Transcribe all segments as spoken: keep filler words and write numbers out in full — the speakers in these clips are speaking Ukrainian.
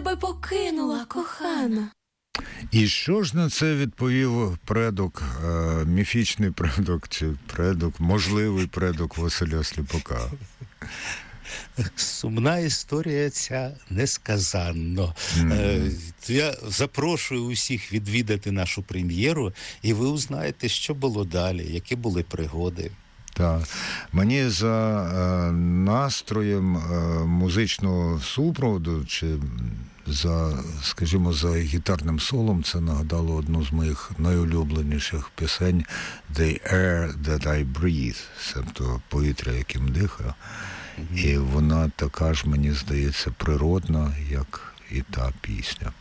тебе покинула, кохана. І що ж на це відповів предок, е, міфічний предок, чи предок, можливий предок Василя Сліпака? Сумна історія ця несказанно. Mm. Е, я запрошую усіх відвідати нашу прем'єру, і ви узнаєте, що було далі, які були пригоди. Так. Мені за е, настроєм е, музичного супроводу, чи за, скажімо, за гітарним солом, це нагадало одну з моїх найулюбленіших пісень «The Air That I Breathe», тобто повітря, яким дихаю. Mm-hmm. І вона така ж, мені здається, природна, як і та пісня.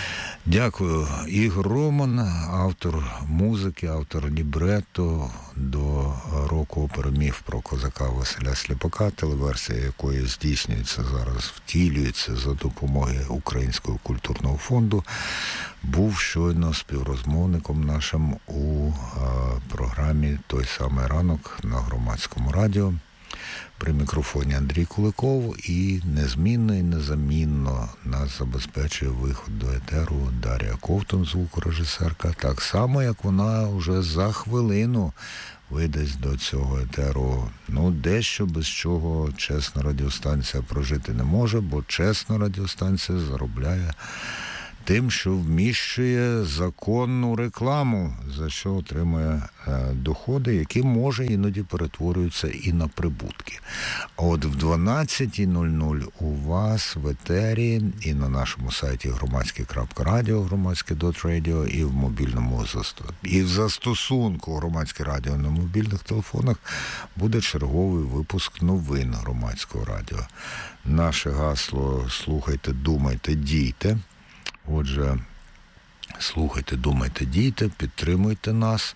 Дякую. Ігор Роман, автор музики, автор лібретто до рок-опери «Міф про козака» Василя Сліпака, телеверсія якої здійснюється зараз, втілюється за допомогою Українського культурного фонду, був щойно співрозмовником нашим у а, програмі «Той самий ранок» на Громадському радіо. При мікрофоні Андрій Куликов, і незмінно і незамінно нас забезпечує виход до етеру Дар'я Ковтун, звукорежисерка, так само, як вона вже за хвилину видасть до цього етеру, ну, дещо, без чого чесна радіостанція прожити не може, бо чесна радіостанція заробляє тим, що вміщує законну рекламу, за що отримує е, доходи, які, може, іноді перетворюються і на прибутки. А от в дванадцята нуль нуль у вас в етері і на нашому сайті громадське крапка радіо, громадське крапка радіо, і в мобільному застосунку, і в застосунку Громадське радіо на мобільних телефонах буде черговий випуск новин Громадського радіо. Наше гасло «Слухайте, думайте, дійте». Отже, слухайте, думайте, дійте, підтримуйте нас,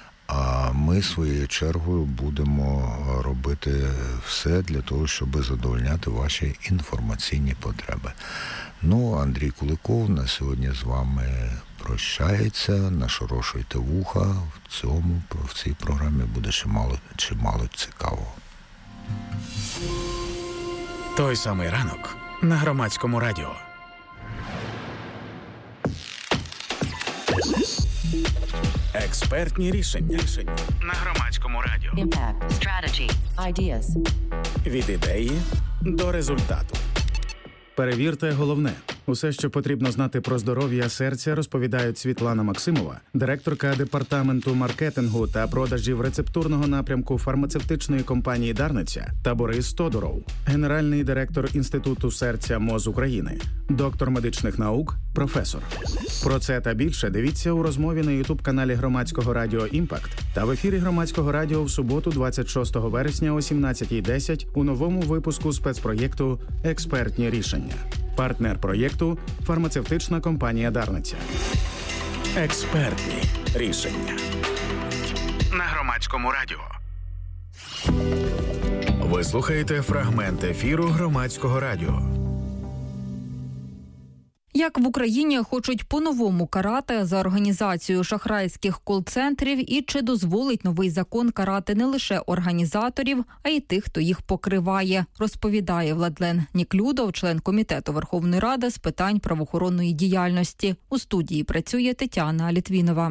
а ми своєю чергою будемо робити все для того, щоб задовольняти ваші інформаційні потреби. Ну, Андрій Куликов на сьогодні з вами прощається, нашорошуйте вуха, в цьому, в цій програмі буде чимало, чимало цікавого. Той самий ранок на Громадському радіо. Експертні рішення. рішення на Громадському радіо. Impact, strategy, ideas. Від ідеї до результату. Перевірте головне. Усе, що потрібно знати про здоров'я серця, розповідають Світлана Максимова, директорка департаменту маркетингу та продажів рецептурного напрямку фармацевтичної компанії «Дарниця», та Борис Тодуров, генеральний директор Інституту серця МОЗ України, доктор медичних наук, професор. Про це та більше дивіться у розмові на ютуб-каналі Громадського радіо «Імпакт» та в ефірі Громадського радіо в суботу двадцять шостого вересня о сімнадцята десять у новому випуску спецпроєкту «Експертні рішення». Партнер проєкту – фармацевтична компанія «Дарниця». Експертні рішення на Громадському радіо. Ви слухаєте фрагмент ефіру Громадського радіо. Як в Україні хочуть по-новому карати за організацію шахрайських кол-центрів, і чи дозволить новий закон карати не лише організаторів, а й тих, хто їх покриває, розповідає Владлен Ніклюдов, член Комітету Верховної Ради з питань правоохоронної діяльності. У студії працює Тетяна Літвінова.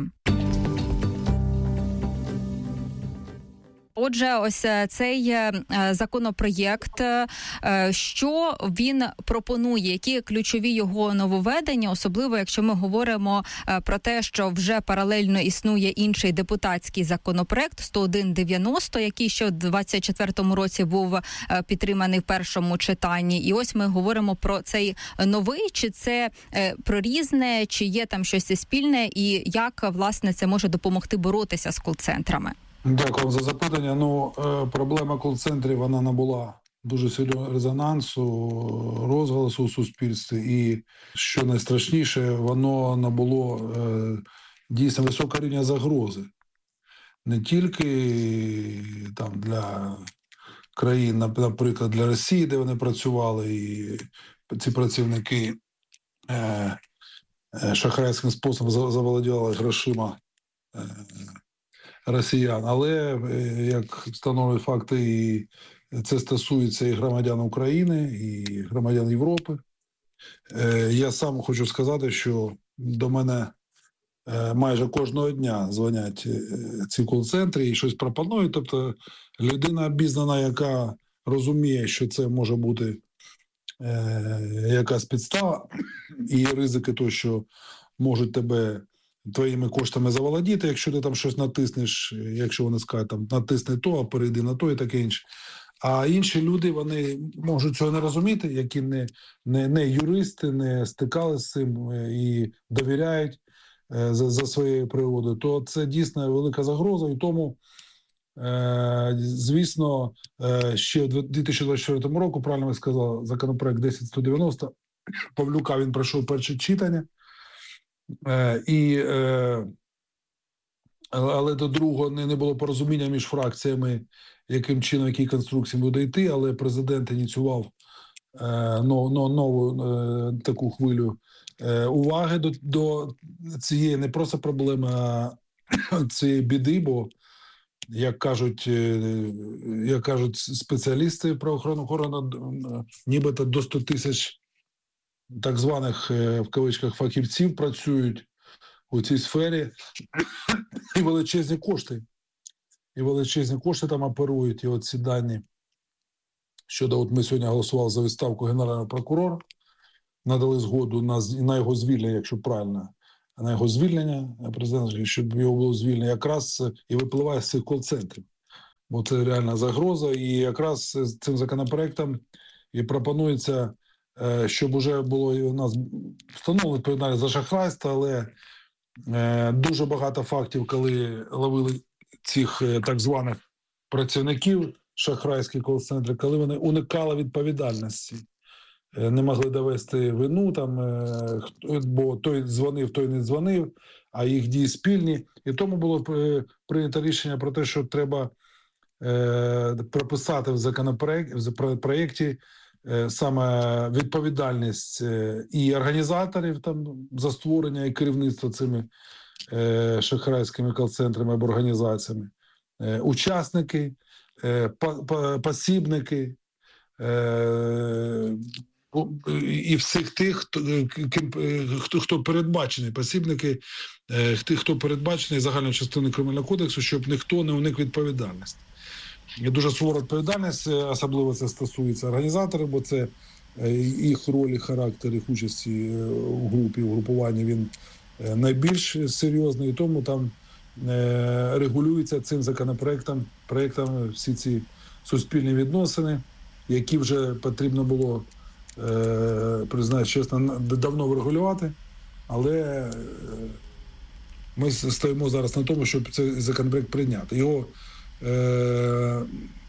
Отже, ось цей законопроєкт, що він пропонує, які ключові його нововведення, особливо якщо ми говоримо про те, що вже паралельно існує інший депутатський законопроєкт сто один дев'яносто, який ще у двадцять четвертому році був підтриманий в першому читанні. І ось ми говоримо про цей новий, чи це про різне, чи є там щось спільне, і як, власне, це може допомогти боротися з кол-центрами. Дякую за запитання. Ну, проблема кол-центрів, вона набула дуже сильного резонансу, розголосу у суспільстві. І, що найстрашніше, воно набуло е, дійсно високого рівня загрози. Не тільки там для країн, наприклад, для Росії, де вони працювали, і ці працівники е, е, шахрайським способом заволодівали грошима е, росіян, але, як встановлюють факти, і це стосується і громадян України, і громадян Європи. Я сам хочу сказати, що до мене майже кожного дня дзвонять ці кол-центри і щось пропонують. Тобто людина обізнана, яка розуміє, що це може бути якась підстава і ризики того, що можуть тебе твоїми коштами заволодіти, якщо ти там щось натиснеш, якщо вони скажуть, там, натисни то, а перейди на то і таке інше. А інші люди, вони можуть цього не розуміти, які не, не, не юристи, не стикали з цим і довіряють е, за, за своєю природою, то це дійсно велика загроза. І тому, е, звісно, е, ще в дві тисячі двадцять четвертому року, правильно ви сказали, законопроект десять сто дев'яносто, Павлюка, він пройшов перше читання. Е, і, е, але до другого не, не було порозуміння між фракціями, яким чином, якій конструкції буде йти, але президент ініціював е, нов, нов, нову е, таку хвилю е, уваги до, до цієї не просто проблеми, а цієї біди, бо, як кажуть, е, як кажуть спеціалісти правоохоронного охорони, нібито до сто тисяч так званих, е, в кавичках, фахівців працюють у цій сфері, і величезні кошти. І величезні кошти там оперують, і от ці дані щодо, от ми сьогодні голосували за відставку генерального прокурора, надали згоду на, на його звільнення, якщо правильно, на його звільнення, президент, щоб його було звільнення, якраз і випливає з цих кол-центрів. Бо це реальна загроза, і якраз з цим законопроектом і пропонується, щоб уже було у нас встановлено відповідальність за шахрайство, але дуже багато фактів, коли ловили цих так званих працівників шахрайських кол-центрів, коли вони уникали відповідальності, не могли довести вину, там, бо той дзвонив, той не дзвонив, а їх дії спільні. І тому було прийнято рішення про те, що треба прописати в законопроекті, в проєкті саме відповідальність і організаторів там за створення і керівництво цими шахрайськими кол-центрами або організаціями, учасники, посібники і всіх тих, хто, хто передбачений, посібники, тих, хто передбачений загальною частиною Кримінального кодексу, щоб ніхто не уник відповідальності. Є дуже сувора відповідальність, особливо це стосується організаторів, бо це їх роль, і характер, їх участі в групі, в групуванні, він найбільш серйозний, і тому там е, регулюються цим законопроектом, проектом всі ці суспільні відносини, які вже потрібно було, е, признаю чесно, давно врегулювати, але е, ми стоїмо зараз на тому, щоб цей законопроект прийняти. Його е,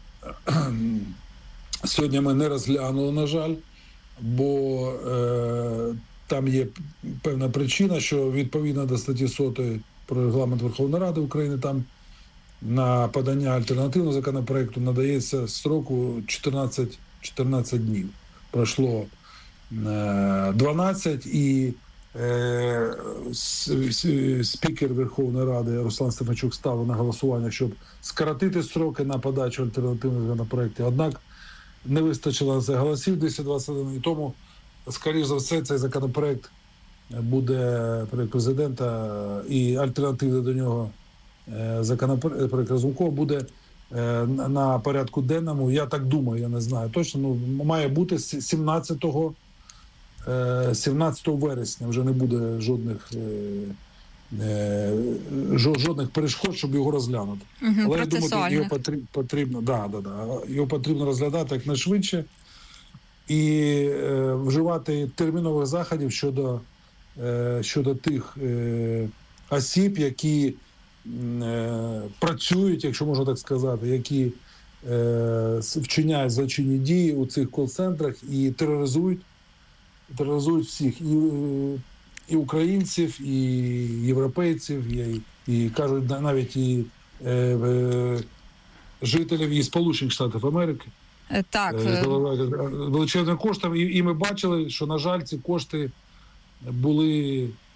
сьогодні ми не розглянули, на жаль, бо е, там є певна причина, що відповідно до статті сотої про регламент Верховної Ради України, там на подання альтернативного законопроекту надається строку чотирнадцять, чотирнадцять днів. Пройшло дванадцять, і е, спікер Верховної Ради Руслан Стефанчук ставив на голосування, щоб скоротити строки на подачу альтернативних законопроектів. Однак не вистачило на це голосів двісті двадцять один, і тому, скоріш за все, цей законопроект буде проект президента і альтернативний до нього законопроект Разумкова буде на порядку денному. Я так думаю, я не знаю точно, ну має бути сімнадцятого вересня, вже не буде жодних жодних перешкод, щоб його розглянути. Угу, але я думаю, його потрібно, потрібно, да, да, да, його потрібно розглядати якнайшвидше і е, вживати термінових заходів щодо, е, щодо тих е, осіб, які е, працюють, якщо можна так сказати, які е, вчиняють злочинні дії у цих кол-центрах і тероризують, тероризують всіх. І, і українців, і європейців, і, і кажуть, навіть і е, е, жителів і Сполучених Штатів Америки. Так. Е, величезними коштами. І, і ми бачили, що, на жаль, ці кошти були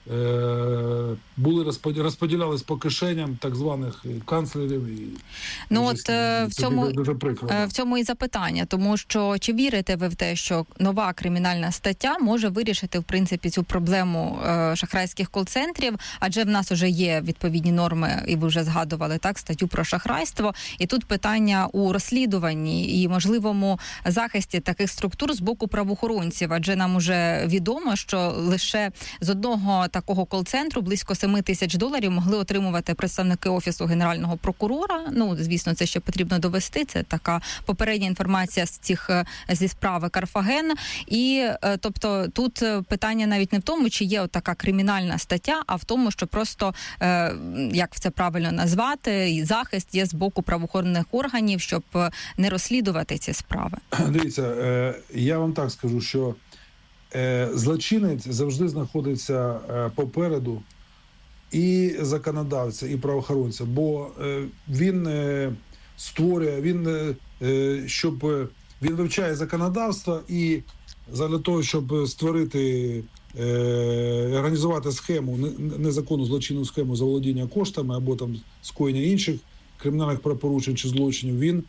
е, були розподілялись по кишеням так званих канцлерів. І ну от е, в цьому дуже прикро. Е, в цьому і запитання, тому що чи вірите ви в те, що нова кримінальна стаття може вирішити в принципі цю проблему е, шахрайських кол-центрів, адже в нас вже є відповідні норми, і ви вже згадували так статтю про шахрайство, і тут питання у розслідуванні і можливому захисті таких структур з боку правоохоронців, адже нам уже відомо, що лише з одного такого кол-центру близько семи тисяч доларів могли отримувати представники Офісу Генерального прокурора. Ну, звісно, це ще потрібно довести, це така попередня інформація з цих зі справи Карфаген. І, тобто, тут питання навіть не в тому, чи є от така кримінальна стаття, а в тому, що просто, як це правильно назвати, захист є з боку правоохоронних органів, щоб не розслідувати ці справи. Дивіться, я вам так скажу, що злочинець завжди знаходиться попереду і законодавця, і правоохоронця, бо він створює, він, щоб він вивчає законодавство і для того, щоб створити, організувати схему, незаконну злочинну схему заволодіння коштами або там скоєння інших кримінальних правопорушень чи злочинів, він,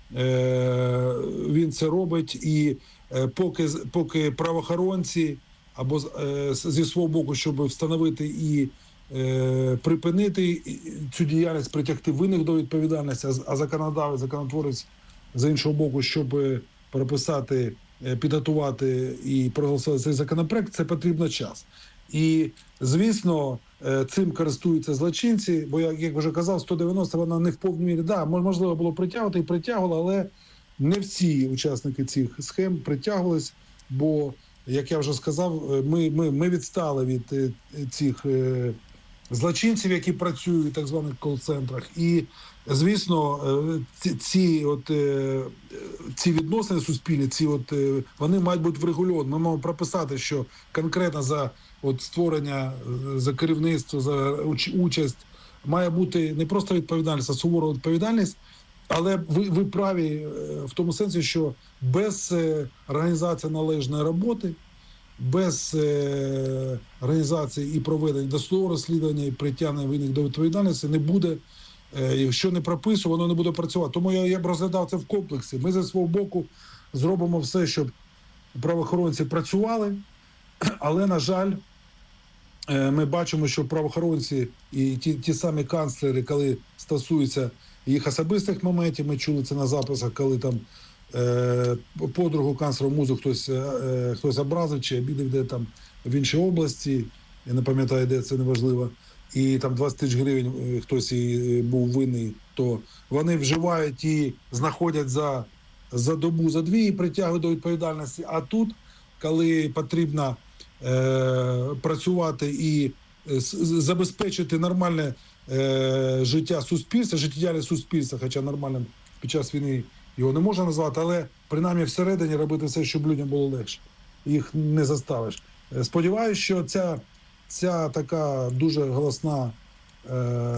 він це робить, і поки, поки правоохоронці або зі свого боку, щоб встановити і припинити цю діяльність, притягти винних до відповідальності, а законодавець, законотворець з іншого боку, щоб прописати, підготувати і проголосувати цей законопроект, це потрібно час. І, звісно, цим користуються злочинці, бо, як вже казав, сто дев'яносто вона не в повній мірі, да, можливо було притягувати і притягувало, але не всі учасники цих схем притягувались, бо, як я вже сказав, ми, ми, ми відстали від цих злочинців, які працюють в так званих кол-центрах. І, звісно, ці, ці, от, ці відносини суспільні, ці от, вони мають бути врегульовані. Ми маємо прописати, що конкретно за от, створення, за керівництво, за участь має бути не просто відповідальність, а сувора відповідальність. Але ви, ви праві в тому сенсі, що без організації належної роботи, без е, організації і проведення досудового розслідування і притягнення винних до відповідальності не буде, е, якщо не прописує, воно не буде працювати. Тому я, я б розглядав це в комплексі. Ми зі свого боку зробимо все, щоб правоохоронці працювали, але, на жаль, е, ми бачимо, що правоохоронці і ті, ті самі канцлери, коли стосуються їх особистих моментів, ми чули це на записах, коли там подругу канцлера Музу хтось, хтось образив чи обідав де там в іншій області, я не пам'ятаю, де, це неважливо, і там двадцять тисяч гривень хтось і був винний, то вони вживають і знаходять за, за добу, за дві і притягують до відповідальності. А тут, коли потрібно е, працювати і е, забезпечити нормальне е, життя суспільства, життєдіяльність суспільства, хоча нормальним під час війни його не можна назвати, але принаймні всередині робити все, щоб людям було легше. Їх не заставиш. Сподіваюся, що ця, ця така дуже голосна е-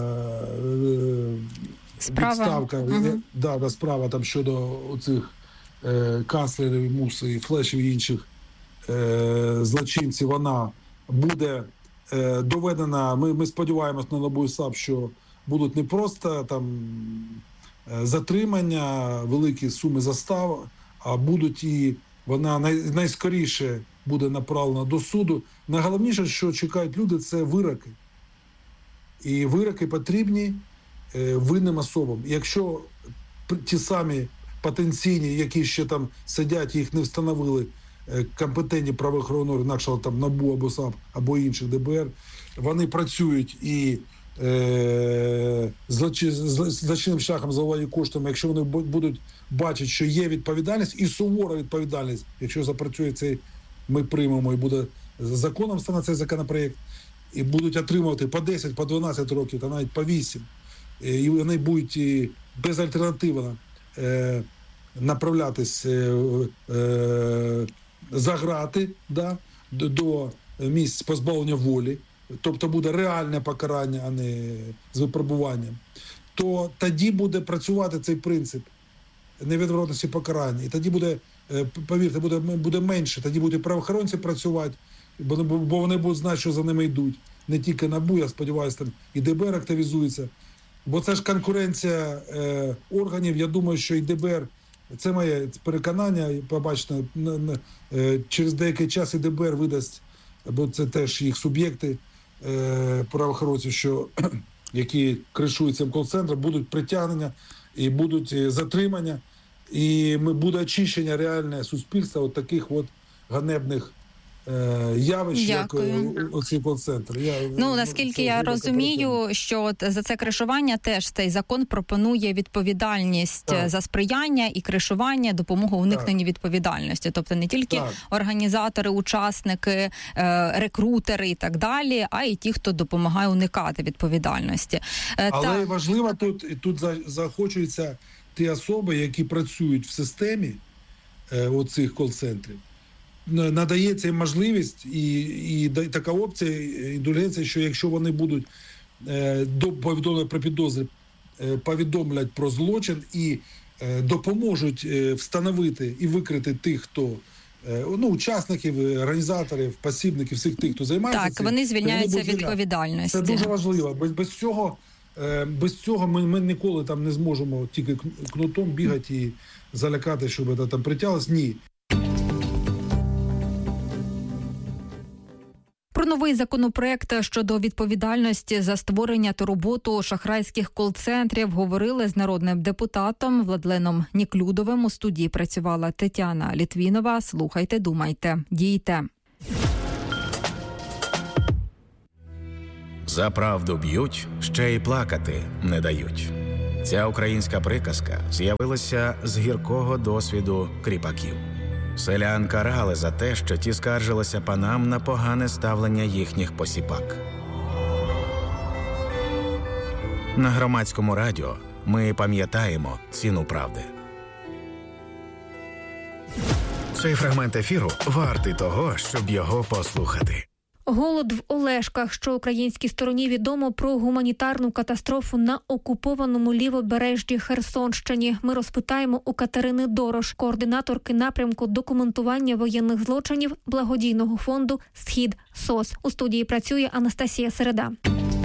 відставка, uh-huh. да, да, справа там щодо оцих е- канцлерів, Муси, Флешів і інших е- злочинців, вона буде е- доведена. Ми, ми сподіваємось на НАБУ і САП, що будуть не просто там затримання, великі суми застав, а будуть і вона най, найскоріше буде направлена до суду. Найголовніше, що чекають люди, це вироки. І вироки потрібні е, винним особам. Якщо ті самі потенційні, які ще там сидять, їх не встановили е, компетентні правоохоронні органи, інакше там НАБУ або САП, або інших ДБР, вони працюють і злочинним шляхом заволодіння коштами, якщо вони будуть бачити, що є відповідальність і сувора відповідальність, якщо запрацює цей, ми приймемо і буде законом стане цей законопроєкт, і будуть отримувати по десять, по дванадцять років, та навіть по вісім, і вони будуть безальтернативно е, направлятись е, е, за грати, да, до, до місць позбавлення волі, тобто буде реальне покарання, а не з випробуванням, то тоді буде працювати цей принцип невідворотності покарання. І тоді буде, повірте, буде, буде менше, тоді будуть правоохоронці працювати, бо, бо вони будуть знати, що за ними йдуть. Не тільки НАБУ, я сподіваюся, там і ДБР активізується. Бо це ж конкуренція е, органів. Я думаю, що і ДБР, це моє переконання, побачите, на, на, е, через деякий час і ДБР видасть, бо це теж їх суб'єкти е, правоохоронців, що, які кришують цим кол-центром, будуть притягнення і будуть затримання, і буде очищення реальне суспільства от таких от ганебних явищ, Дякую. як оці кол-центри. Я, ну, наскільки я розумію, що от за це кришування теж цей закон пропонує відповідальність так. за сприяння і кришування, допомогу уникненню відповідальності. Тобто не тільки так. організатори, учасники, рекрутери і так далі, а й ті, хто допомагає уникати відповідальності. Але так. важливо тут, тут заохочуються ті особи, які працюють в системі оцих кол-центрів. Надається їм можливість і, і, і така опція, індульгенція, що якщо вони будуть е, до повідомлення про підозри, е, повідомлять про злочин і е, допоможуть е, встановити і викрити тих, хто е, ну, учасників, організаторів, посібників, всіх тих, хто займається так, цим. вони звільняються від відповідальності. Це дуже важливо. Без, без цього, е, без цього ми, ми ніколи там не зможемо тільки кнутом бігати і залякати, щоб це там притяглось. Ні. Про новий законопроект щодо відповідальності за створення та роботу шахрайських кол-центрів говорили з народним депутатом Владленом Ніклюдовим. У студії працювала Тетяна Літвінова. Слухайте, думайте, дійте. За правду б'ють, ще й плакати не дають. Ця українська приказка з'явилася з гіркого досвіду кріпаків. Селян карали за те, що ті скаржилися панам на погане ставлення їхніх посіпак. На Громадському радіо ми пам'ятаємо ціну правди. Цей фрагмент ефіру вартий того, щоб його послухати. Голод в Олешках, що українській стороні відомо про гуманітарну катастрофу на окупованому лівобережжі Херсонщині. Ми розпитаємо у Катерини Дорош, координаторки напрямку документування воєнних злочинів благодійного фонду «Схід СОС». У студії працює Анастасія Середа.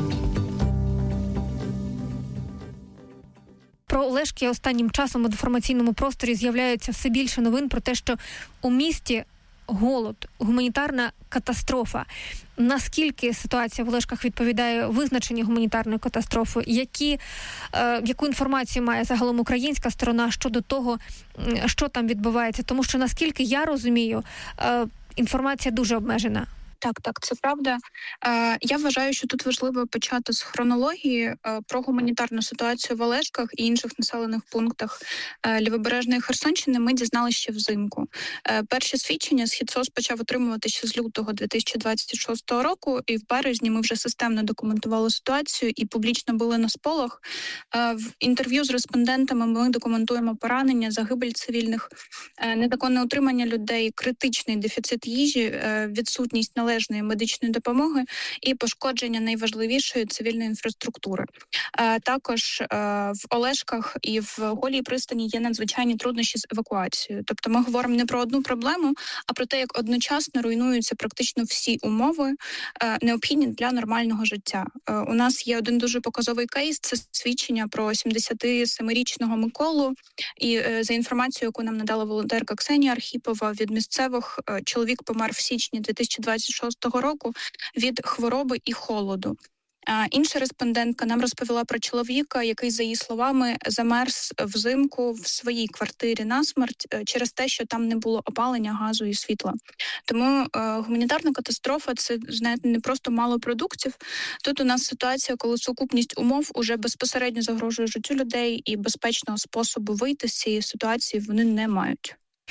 Про Олешки останнім часом у інформаційному просторі з'являється все більше новин про те, що у місті голод, гуманітарна катастрофа. Наскільки ситуація в Олешках відповідає визначенню гуманітарної катастрофи? Які, е, яку інформацію має загалом українська сторона щодо того, що там відбувається? Тому що, наскільки я розумію, е, інформація дуже обмежена. Так, так, це правда. Е, я вважаю, що тут важливо почати з хронології е, про гуманітарну ситуацію в Олешках і інших населених пунктах е, Лівобережної Херсонщини ми дізналися ще взимку. Е, перші свідчення «Схід СОС» почав отримувати ще з лютого дві тисячі двадцять шостого року, і в березні ми вже системно документували ситуацію і публічно були на сполох. Е, в інтерв'ю з респондентами ми документуємо поранення, загибель цивільних, е, незаконне утримання людей, критичний дефіцит їжі, е, відсутність належної належної медичної допомоги і пошкодження найважливішої цивільної інфраструктури. Е, також е, в Олешках і в Голій пристані є надзвичайні труднощі з евакуацією. Тобто ми говоримо не про одну проблему, а про те, як одночасно руйнуються практично всі умови, е, необхідні для нормального життя. Е, у нас є один дуже показовий кейс, це свідчення про сімдесятисемирічного Миколу. І е, за інформацією, яку нам надала волонтерка Ксенія Архіпова від місцевих, е, чоловік помер в січні дві тисячі двадцять шостого року від хвороби і холоду. А інша респондентка нам розповіла про чоловіка, який, за її словами, замерз взимку в своїй квартирі насмерть через те, що там не було опалення, газу і світла. Тому е, гуманітарна катастрофа – це, знаєте, не просто мало продуктів. Тут у нас ситуація, коли сукупність умов уже безпосередньо загрожує життю людей і безпечного способу вийти з цієї ситуації вони не мають.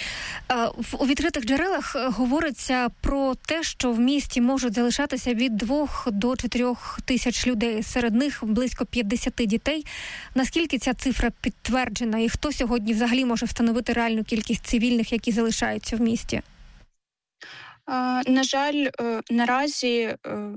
У відкритих джерелах говориться про те, що в місті можуть залишатися від двох до чотирьох тисяч людей. Серед них близько п'ятдесят дітей. Наскільки ця цифра підтверджена? І хто сьогодні взагалі може встановити реальну кількість цивільних, які залишаються в місті? На жаль, наразі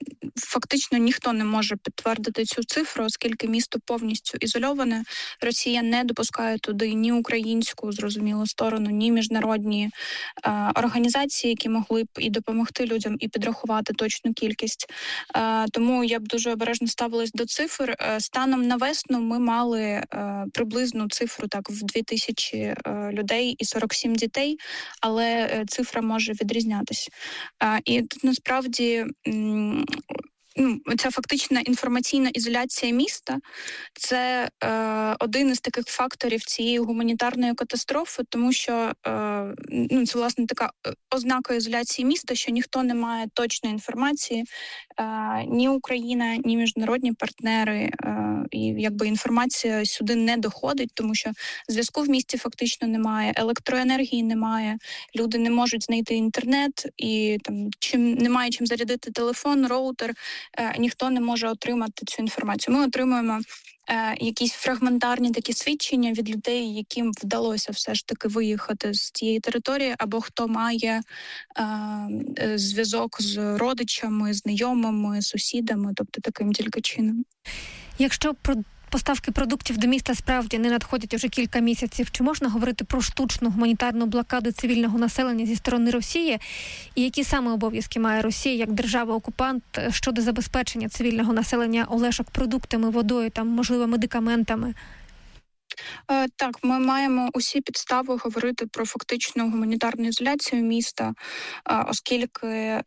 фактично ніхто не може підтвердити цю цифру, оскільки місто повністю ізольоване. Росія не допускає туди ні українську, зрозуміло, сторону, ні міжнародні е, організації, які могли б і допомогти людям, і підрахувати точну кількість. Е, тому я б дуже обережно ставилась до цифр. Е, станом на весну ми мали е, приблизну цифру так в дві тисячі е, людей і сорок сім дітей, але е, цифра може відрізнятися. Е, і тут насправді м- Ну, ця фактична інформаційна ізоляція міста – це е, один із таких факторів цієї гуманітарної катастрофи, тому що е, ну, це, власне, така ознака ізоляції міста, що ніхто не має точної інформації, е, ні Україна, ні міжнародні партнери, е, і якби інформація сюди не доходить, тому що зв'язку в місті фактично немає, електроенергії немає, люди не можуть знайти інтернет, і там чим немає чим зарядити телефон, роутер, ніхто не може отримати цю інформацію. Ми отримуємо е, якісь фрагментарні такі свідчення від людей, яким вдалося все ж таки виїхати з цієї території, або хто має е, зв'язок з родичами, знайомими, сусідами, тобто таким тільки чином. Якщо про поставки продуктів до міста справді не надходять уже кілька місяців, чи можна говорити про штучну гуманітарну блокаду цивільного населення зі сторони Росії? І які саме обов'язки має Росія як держава-окупант щодо забезпечення цивільного населення Олешок продуктами, водою, там, можливо, медикаментами? Е, так, ми маємо усі підстави говорити про фактичну гуманітарну ізоляцію міста, е, оскільки е,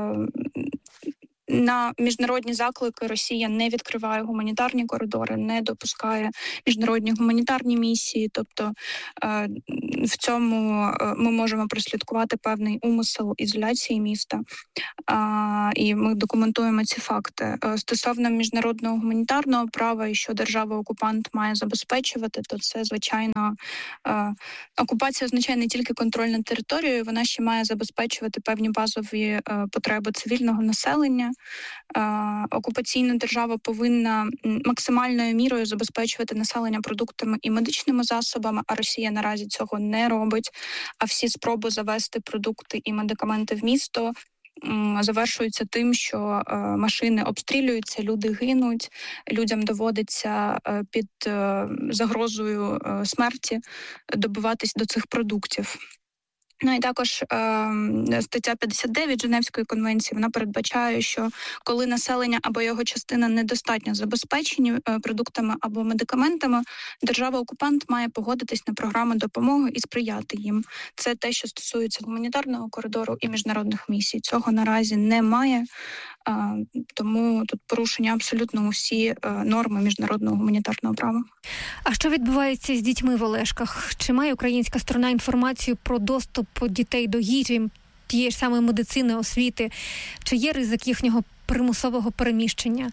на міжнародні заклики Росія не відкриває гуманітарні коридори, не допускає міжнародні гуманітарні місії. Тобто е, в цьому ми можемо прослідкувати певний умисел ізоляції міста. Е, і ми документуємо ці факти. Е, стосовно міжнародного гуманітарного права і що держава-окупант має забезпечувати, то це, звичайно, е, окупація означає не тільки контроль над територією, вона ще має забезпечувати певні базові е, потреби цивільного населення. Окупаційна держава повинна максимальною мірою забезпечувати населення продуктами і медичними засобами, а Росія наразі цього не робить. А всі спроби завести продукти і медикаменти в місто завершуються тим, що машини обстрілюються, люди гинуть, людям доводиться під загрозою смерті добиватись до цих продуктів. Ну і також е, стаття п'ятдесят дев'ять Женевської конвенції, вона передбачає, що коли населення або його частина недостатньо забезпечені е, продуктами або медикаментами, держава-окупант має погодитись на програми допомоги і сприяти їм. Це те, що стосується гуманітарного коридору і міжнародних місій. Цього наразі немає, е, тому тут порушення абсолютно усі е, норми міжнародного гуманітарного права. А що відбувається з дітьми в Олешках? Чи має українська сторона інформацію про доступ дітей до їжі, тієї ж самої медицини, освіти? Чи є ризик їхнього примусового переміщення?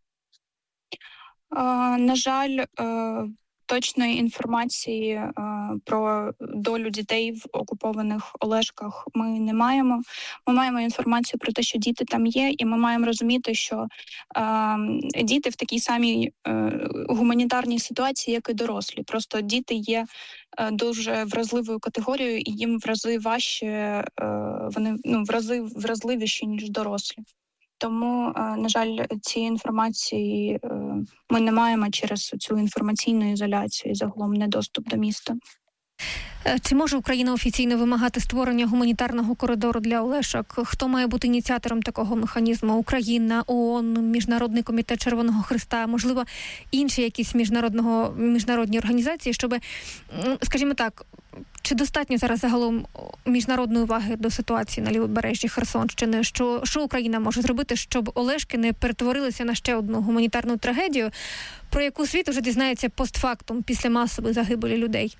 А, на жаль, а, точної інформації а, про долю дітей в окупованих Олешках ми не маємо. Ми маємо інформацію про те, що діти там є, і ми маємо розуміти, що а, діти в такій самій а, гуманітарній ситуації, як і дорослі. Просто діти є дуже вразливою категорією, і їм в рази важче, вони ну, в рази вразливіші, ніж дорослі. Тому, на жаль, цієї інформації ми не маємо через цю інформаційну ізоляцію і загалом недоступ до міста. Чи може Україна офіційно вимагати створення гуманітарного коридору для Олешок? Хто має бути ініціатором такого механізму? Україна, ООН, Міжнародний комітет Червоного Хреста, можливо, інші якісь міжнародного, міжнародні організації, щоб, скажімо так, чи достатньо зараз загалом міжнародної уваги до ситуації на лівобережжі Херсонщини? Що, що Україна може зробити, щоб Олешки не перетворилися на ще одну гуманітарну трагедію, про яку світ уже дізнається постфактум після масової загибелі людей?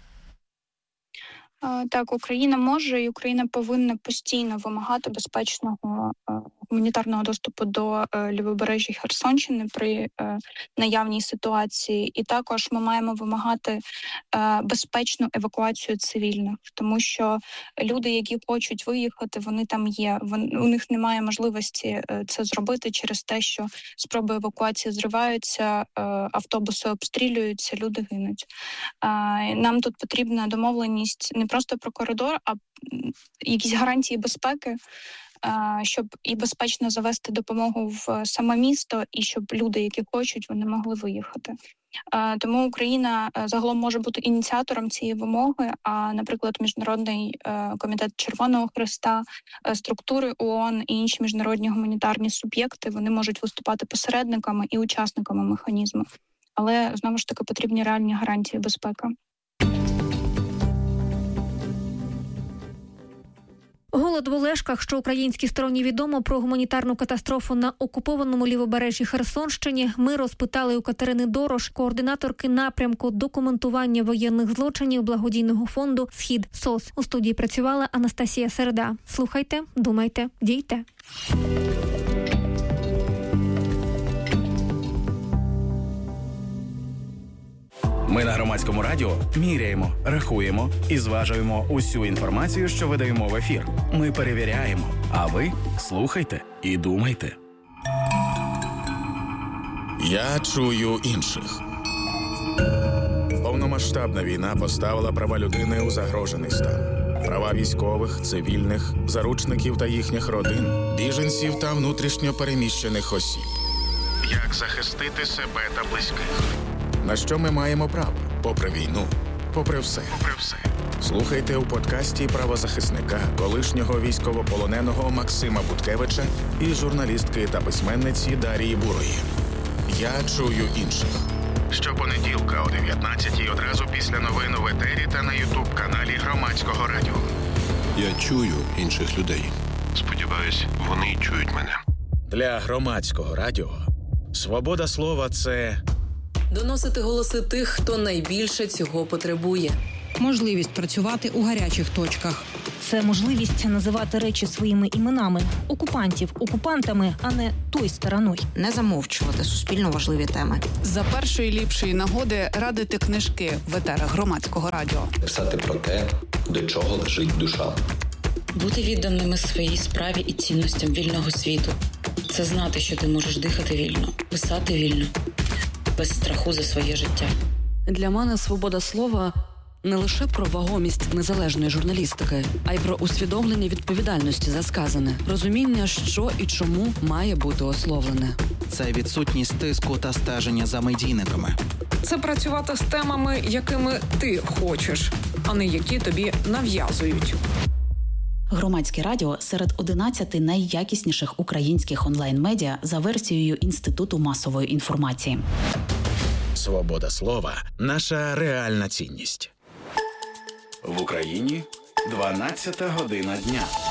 Так, Україна може і Україна повинна постійно вимагати безпечного гуманітарного доступу до лівобережжя Херсонщини при наявній ситуації. І також ми маємо вимагати безпечну евакуацію цивільних, тому що люди, які хочуть виїхати, вони там є. У них немає можливості це зробити через те, що спроби евакуації зриваються, автобуси обстрілюються, люди гинуть. Нам тут потрібна домовленість не просто про коридор, а якісь гарантії безпеки щоб і безпечно завести допомогу в саме місто, і щоб люди, які хочуть, вони могли виїхати. Тому Україна загалом може бути ініціатором цієї вимоги, а, наприклад, Міжнародний комітет Червоного Хреста, структури ООН і інші міжнародні гуманітарні суб'єкти, вони можуть виступати посередниками і учасниками механізму. Але, знову ж таки, потрібні реальні гарантії безпеки. Голод в Олешках, що українській стороні відомо про гуманітарну катастрофу на окупованому лівобережжі Херсонщині, ми розпитали у Катерини Дорош, координаторки напрямку документування воєнних злочинів благодійного фонду «Схід СОС». У студії працювала Анастасія Середа. Слухайте, думайте, дійте. Ми на Громадському радіо міряємо, рахуємо і зважуємо усю інформацію, що видаємо в ефір. Ми перевіряємо, а ви слухайте і думайте. Я чую інших. Повномасштабна війна поставила права людини у загрожений стан. Права військових, цивільних, заручників та їхніх родин, біженців та внутрішньо переміщених осіб. Як захистити себе та близьких? На що ми маємо право? Попри війну, попри все. Попри все. Слухайте у подкасті правозахисника, колишнього військовополоненого Максима Буткевича і журналістки та письменниці Дарії Бурої. Я чую інших. Щопонеділка о дев'ятнадцятій одразу після новин у етері та на ютуб-каналі Громадського радіо. Я чую інших людей. Сподіваюсь, вони чують мене. Для Громадського радіо свобода слова – це... доносити голоси тих, хто найбільше цього потребує. Можливість працювати у гарячих точках. Це можливість називати речі своїми іменами. Окупантів окупантами, а не той стороною. Не замовчувати суспільно важливі теми. За першої ліпшої нагоди радити книжки в етерах Громадського радіо. Писати про те, до чого лежить душа. Бути відданими своїй справі і цінностям вільного світу. Це знати, що ти можеш дихати вільно, писати вільно, без страху за своє життя. Для мене свобода слова не лише про вагомість незалежної журналістики, а й про усвідомлення відповідальності за сказане, розуміння, що і чому має бути ословлене. Це відсутність тиску та стеження за медійниками. Це працювати з темами, якими ти хочеш, а не які тобі нав'язують. Громадське радіо серед одинадцяти найякісніших українських онлайн-медіа за версією Інституту масової інформації. Свобода слова – наша реальна цінність. В Україні дванадцята година дня.